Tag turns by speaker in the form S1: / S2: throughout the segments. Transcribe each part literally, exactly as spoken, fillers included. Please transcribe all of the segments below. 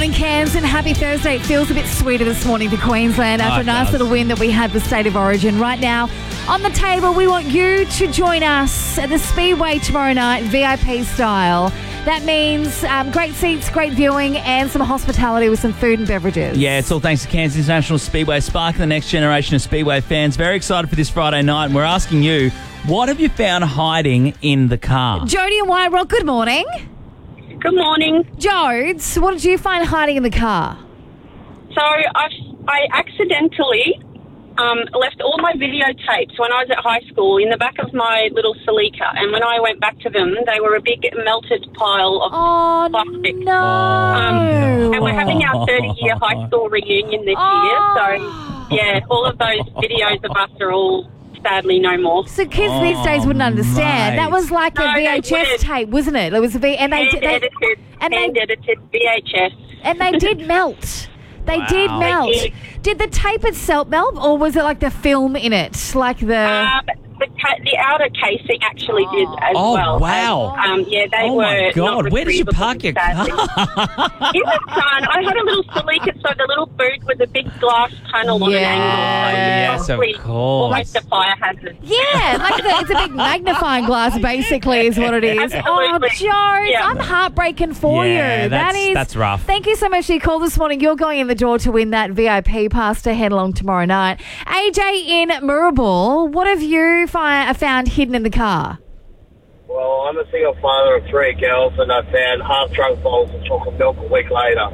S1: morning, Cairns, and happy Thursday. It feels a bit sweeter this morning for Queensland after
S2: Oh,
S1: a nice
S2: does.
S1: little win that we had for State of Origin. Right now, on the table, we want you to join us at the Speedway tomorrow night, V I P style. That means um, great seats, great viewing, and some hospitality with some food and beverages.
S2: Yeah, it's all thanks to Cairns International Speedway, sparking the next generation of Speedway fans. Very excited for this Friday night, and we're asking you, what have you found hiding in the car?
S1: Jody and White Rock, good morning.
S3: Good morning.
S1: Jodes, what did you find hiding in the car?
S3: So I've, I accidentally um, left all my videotapes when I was at high school in the back of my little Celica, and when I went back to them, they were a big melted pile of
S1: Oh,
S3: plastic.
S1: no.
S3: Um,
S1: Oh.
S3: and we're having our thirty-year high school reunion this
S1: Oh.
S3: year, so yeah, all of those videos of us are all sadly no more.
S1: So kids these days wouldn't understand.
S2: mate.
S1: That was like a
S3: No, they
S1: V H S
S3: wouldn't.
S1: tape, wasn't it? It was a V, and they,
S3: Hand
S1: they
S3: edited,
S1: and they-
S3: hand edited V H S.
S1: and they did melt. They
S2: Wow.
S1: did melt.
S3: They did.
S1: Did the tape itself melt, or was it like the film in it, like the?
S3: Um, the, ca- the outer casing actually did as
S2: Oh,
S3: well.
S2: wow.
S3: Um, yeah, they
S2: Oh,
S3: were.
S2: my God.
S3: not
S2: Where did you
S3: retrievable,
S2: park your
S3: sadly.
S2: car?
S3: In the sun, I had a little Celica, so the little boot was a big glass panel on an
S1: Yeah.
S3: angle.
S2: Yes, of
S3: Probably
S2: course.
S3: Almost a fire hazard.
S1: Yeah, like the, it's a big magnifying glass, basically, is what it is. Oh,
S3: Absolutely.
S1: Joe,
S3: Yeah.
S1: I'm heartbreaking for
S2: Yeah,
S1: you.
S2: that's-
S1: that is
S2: that's rough.
S1: Thank you so much for your call this morning. You're going in the door to win that V I P pass to head along tomorrow night. A J in Moorabool, what have you fi- found hidden in the car?
S4: Well, I'm a single father of three girls, and I found half-drunk bottles of chocolate milk a week later.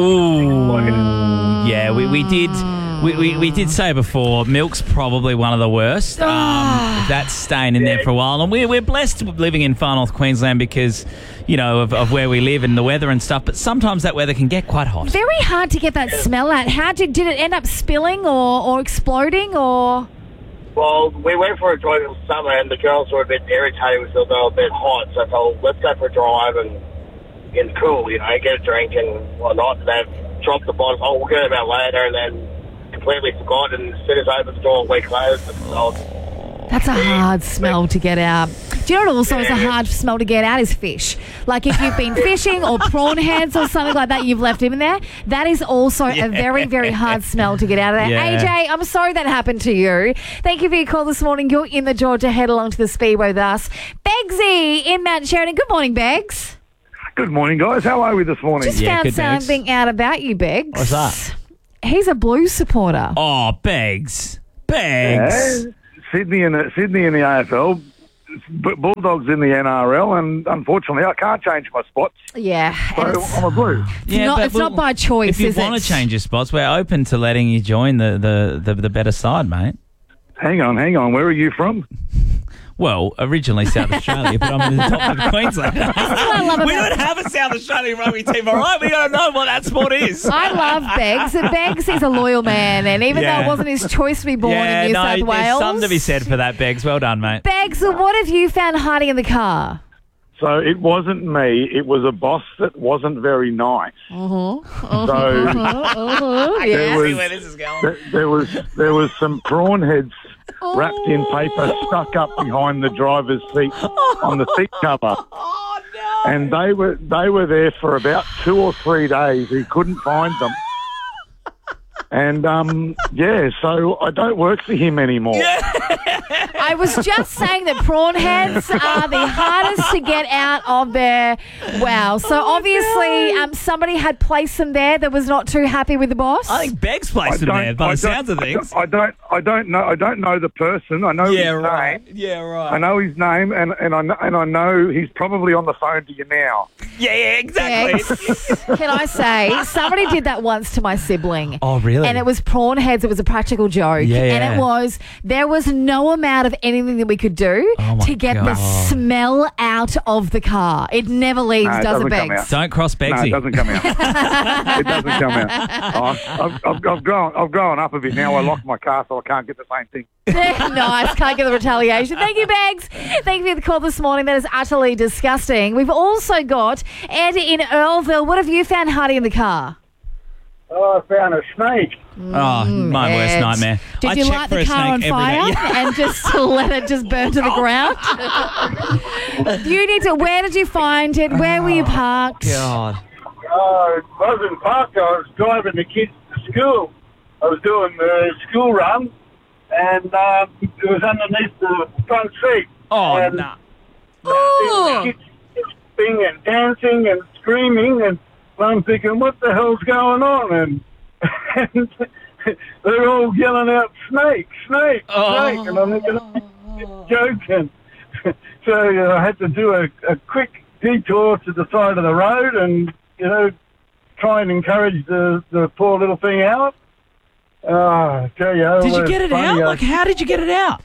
S2: Ooh. Yeah, we, we did we, we, we did say before, milk's probably one of the worst. Um, that's staying in there for a while. And we're, we're blessed living in Far North Queensland because, you know, of, of where we live and the weather and stuff. But sometimes that weather can get quite hot.
S1: Very hard to get that smell out. How did did it end up spilling or, or exploding or?
S4: Well, we went for a drive in summer, and the girls were a bit irritated with it. They were a bit hot, so I told them, let's go for a drive and get cool, you know, get a drink and whatnot. And they dropped the bottles. Oh, we'll get it about later, and then completely forgot. And as soon as I opened the door a week later, it smelled.
S1: That's a hard smell to get out. Do you know what also is a hard smell to get out is fish. Like if you've been fishing or prawn heads or something like that, you've left them in there. That is also a very, very hard smell to get out of there.
S2: Yeah.
S1: A J, I'm sorry that happened to you. Thank you for your call this morning. You're in the door to head along to the Speedway with us. Begsy in Mount Sheridan. Good morning, Begs.
S5: Good morning, guys. How are we this morning?
S1: Just
S2: Yeah,
S1: found
S2: good, Begs.
S1: something out about you, Begs.
S2: What's that?
S1: He's a Blues supporter.
S2: Oh, Begs. Begs.
S5: Yeah, Sydney in the Sydney in the A F L, B- Bulldogs in the N R L, and unfortunately, I can't change my spots.
S1: Yeah.
S5: So
S1: and it's-
S5: I'm a Blue.
S2: Yeah,
S1: not-
S2: but
S1: it's not
S2: we'll-
S1: by choice,
S2: If you
S1: is
S2: want
S1: it?
S2: to change your spots, we're open to letting you join the, the, the, the better side, mate.
S5: Hang on, hang on. Where are you from?
S2: Well, originally South Australia, but I'm in the top of Queensland.
S1: I love
S2: we
S1: about-
S2: don't have a South Australian rugby team, all right? We don't know what that sport is.
S1: I love Beggs. And Beggs is a loyal man, and even though
S2: Yeah.
S1: it wasn't his choice to be born
S2: yeah,
S1: in New
S2: no,
S1: South
S2: there's
S1: Wales,
S2: something to be said for that, Beggs. Well done, mate.
S1: Beggs, what have you found hiding in the car?
S5: So it wasn't me. It was a boss that wasn't very nice.
S1: Uh-huh.
S5: So
S1: Oh,
S5: there
S1: yeah.
S5: was
S2: where this is going.
S5: there, there was there was some prawn heads wrapped in paper stuck up behind the driver's seat on the seat cover.
S2: Oh, no.
S5: And they were they were there for about two or three days. He couldn't find them. And, um, yeah, so I don't work for him anymore.
S1: I was just saying that prawn heads are the hardest to get out of there. Wow. So obviously um, somebody had placed them there that was not too happy with the boss.
S2: I think Beggs placed him there by the sounds of things.
S5: I don't, I don't know. I don't know the person. I know
S2: Yeah,
S5: his
S2: right.
S5: name.
S2: Yeah, right.
S5: I know his name, and, and I know, and I know he's probably on the phone to you now.
S2: Yeah, yeah, exactly.
S1: Beggs, can I say, somebody did that once to my sibling.
S2: Oh, really?
S1: And it was prawn heads. It was a practical joke.
S2: Yeah,
S1: And
S2: yeah.
S1: it was, there was no amount of anything that we could do
S2: Oh, my
S1: to get the
S2: God.
S1: smell out of the car. It never leaves,
S5: No, it
S1: does it,
S5: doesn't come
S1: Beggs?
S5: out.
S2: Don't cross
S5: No,
S2: Beggsy.
S5: it doesn't come out. It doesn't come out. Oh, I've, I've, I've grown, I've grown up a bit now. I lock my car so I can't get the same thing.
S1: Nice. Can't get the retaliation. Thank you, Beggs. Thank you for the call this morning. That is utterly disgusting. We've also got Ed in Earlville. What have you found hiding in the car?
S4: Oh, I found a snake.
S2: Oh, my worst
S1: Ed.
S2: nightmare.
S1: Did
S2: I
S1: you
S2: check
S1: light
S2: for
S1: the
S2: a
S1: car on
S2: snake every day.
S1: fire
S2: Yeah.
S1: and just let it just burn to the ground? You need to. Where did you find it? Where were you parked?
S2: God.
S5: I wasn't parked. I was driving the kids to school. I was doing the school run, and um, it was underneath the front seat.
S2: Oh,
S5: and
S2: no.
S1: Oh.
S5: The kids singing and dancing and screaming, and I'm thinking, what the hell's going on? And, and they're all yelling out, snake, snake,
S2: Oh.
S5: snake. And I'm thinking, oh, joking. So uh, I had to do a, a quick detour to the side of the road and, you know, try and encourage the, the poor little thing out. Oh, I tell you,
S2: Did you get it
S5: funny.
S2: out?
S5: I-
S2: Like, how did you get it out?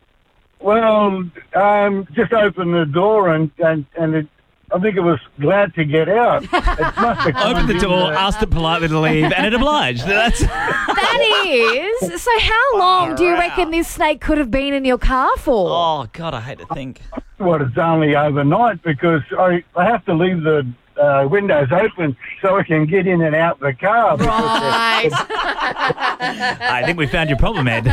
S5: Well, um, just opened the door and, and, and it, I think it was glad to get out. It must have come
S2: Opened the
S5: in
S2: door,
S5: the-
S2: asked it politely to leave, and it obliged. That's
S1: That is. So how long do you
S2: Far
S1: reckon
S2: out.
S1: this snake could have been in your car for?
S2: Oh, God, I hate to think.
S5: Well, it's only overnight because I, I have to leave the uh, windows open so I can get in and out the car.
S1: Right.
S2: I think we found your problem, Ed.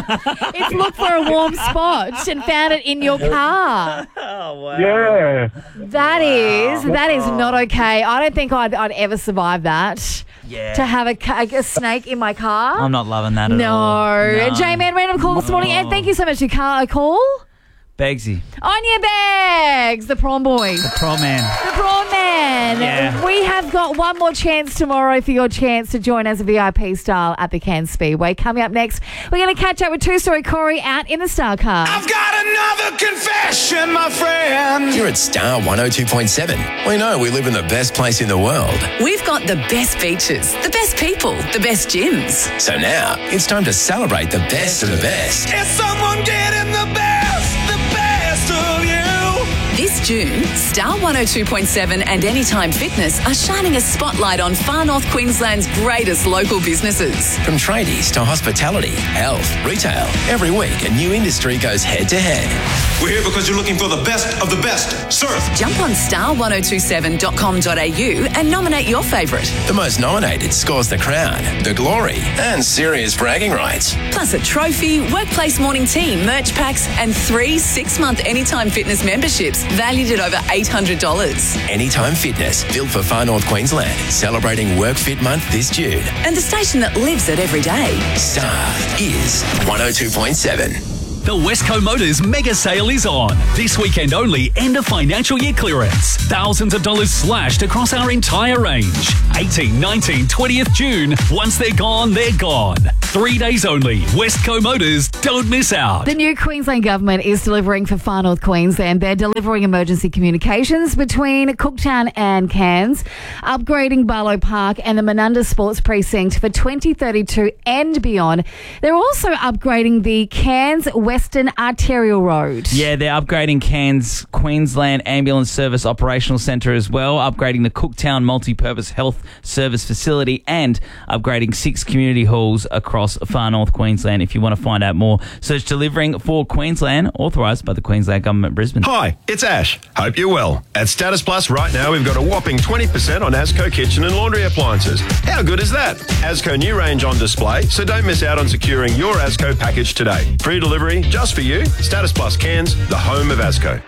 S1: It's looked for a warm spot and found it in your car.
S2: Oh, wow.
S5: Yeah.
S1: That is that is not okay. I don't think I'd, I'd ever survive that.
S2: Yeah.
S1: To have a, ca- a snake in my car.
S2: I'm not loving that at
S1: no.
S2: all. No.
S1: J-Man, random call this morning. And thank you so much for your car call.
S2: Begsy,
S1: On your bags, the prom boys.
S2: pro man.
S1: The Prawn Man.
S2: Yeah.
S1: We have got one more chance tomorrow for your chance to join as a V I P style at the Cairns Speedway. Coming up next, we're going to catch up with two-story Corey out in the Star Car.
S6: I've got another confession, my friend.
S7: Here at Star one oh two point seven, we know we live in the best place in the world.
S8: We've got the best beaches, the best people, the best gyms.
S7: So now it's time to celebrate the best of the best.
S6: Is someone getting the best, the best of you?
S8: This June, Star one oh two point seven and Anytime Fitness are shining a spotlight on Far North Queensland's greatest local businesses.
S7: From tradies to hospitality, health, retail, every week a new industry goes head to head.
S6: We're here because you're looking for the best of the best. Surf.
S8: Jump on star one oh two seven dot com dot a u and nominate your favourite.
S7: The most nominated scores the crown, the glory, and serious bragging rights.
S8: Plus a trophy, workplace morning tea, merch packs, and three six-month Anytime Fitness memberships valued at over eight hundred dollars.
S7: Anytime Fitness, built for Far North Queensland, celebrating Work Fit Month this June.
S8: And the station that lives it every day.
S7: Star is one oh two point seven.
S9: The Westco Motors mega sale is on. This weekend only, end of financial year clearance. Thousands of dollars slashed across our entire range. eighteenth, nineteenth, twentieth June. Once they're gone, they're gone. Three days only. Westco Motors. Don't miss out.
S1: The new Queensland government is delivering for Far North Queensland. They're delivering emergency communications between Cooktown and Cairns, upgrading Barlow Park and the Menunda Sports Precinct for twenty thirty-two and beyond. They're also upgrading the Cairns Western Arterial Road.
S2: Yeah, they're upgrading Cairns Queensland Ambulance Service Operational Centre as well, upgrading the Cooktown Multi-Purpose Health Service Facility, and upgrading six community halls across Far North Queensland. If you want to find out more, search Delivering for Queensland, authorised by the Queensland Government, Brisbane.
S10: Hi, it's Ash. Hope you're well. At Status Plus right now, we've got a whopping twenty percent on Asco kitchen and laundry appliances. How good is that? Asco new range on display, so don't miss out on securing your Asco package today. Free delivery just for you. Status Plus Cairns, the home of Asco.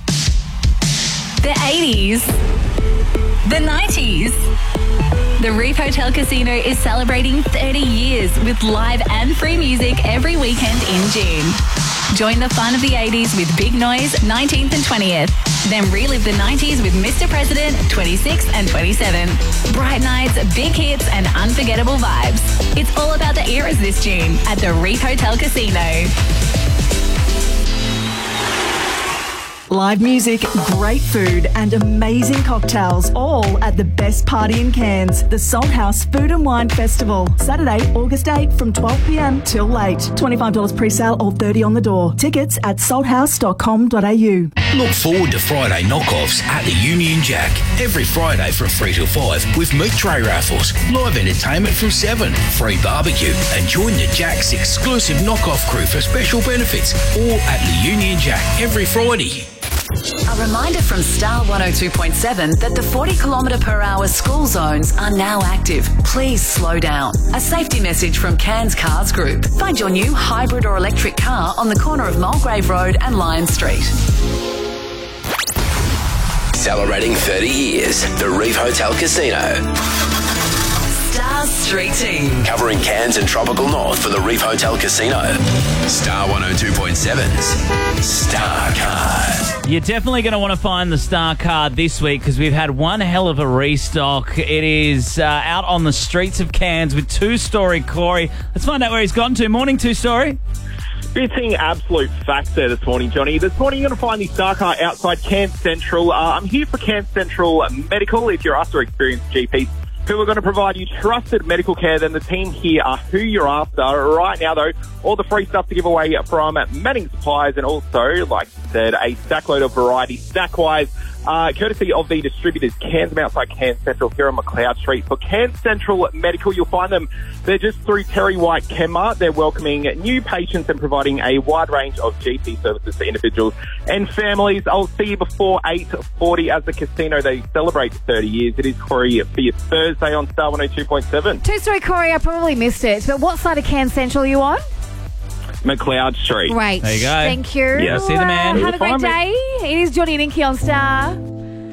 S11: The eighties. The nineties. The Reef Hotel Casino is celebrating thirty years with live and free music every weekend in June. Join the fun of the eighties with Big Noise, nineteenth and twentieth. Then relive the nineties with Mister President, twenty-sixth and twenty-seventh. Bright nights, big hits, and unforgettable vibes. It's all about the eras this June at the Reef Hotel Casino.
S12: Live music, great food and amazing cocktails, all at the best party in Cairns, the Salt House Food and Wine Festival. Saturday, August eighth from twelve p.m. till late. twenty-five dollars pre-sale or thirty dollars on the door. Tickets at salt house dot com dot a u.
S7: Look forward to Friday knockoffs at the Union Jack. Every Friday from three till five with meat tray raffles, live entertainment from seven, free barbecue, and join the Jack's exclusive knockoff crew for special benefits, all at the Union Jack every Friday.
S8: A reminder from Star one oh two point seven that the forty kilometre per hour school zones are now active. Please slow down. A safety message from Cairns Cars Group. Find your new hybrid or electric car on the corner of Mulgrave Road and Lion Street.
S7: Celebrating thirty years, the Reef Hotel Casino.
S8: Star Street Team.
S7: Covering Cairns and Tropical North for the Reef Hotel Casino. Star one oh two point seven's Star Card.
S2: You're definitely going to want to find the Star Card this week because we've had one hell of a restock. It is uh, out on the streets of Cairns with Two-Story Corey. Let's find out where he's gone to. Morning, Two-Story.
S13: Spitting absolute facts there this morning, Johnny. This morning you're going to find the Star Car outside Cairns Central. Uh, I'm here for Cairns Central Medical. If you're after experienced G Ps who are going to provide you trusted medical care, then the team here are who you're after. Right now, though, all the free stuff to give away from Manning Supplies and also, like I said, a stackload of variety Stackwise, uh, courtesy of the distributors Cairns outside Cairns Central here on McLeod Street. For Cairns Central Medical, you'll find them. They're just through Terry White Chemmart. They're welcoming new patients and providing a wide range of G P services to individuals and families. I'll see you before eight forty as the casino, they celebrate thirty years. It is Corey for your Thursday on Star one oh two point seven.
S1: Two-Story Corey, I probably missed it, but what side of Cairns Central are you on?
S13: McLeod Street.
S1: Great.
S2: There you go.
S1: Thank you.
S13: Yeah,
S2: see the man.
S1: Uh, have a great day. It is Johnny and Inky on Star.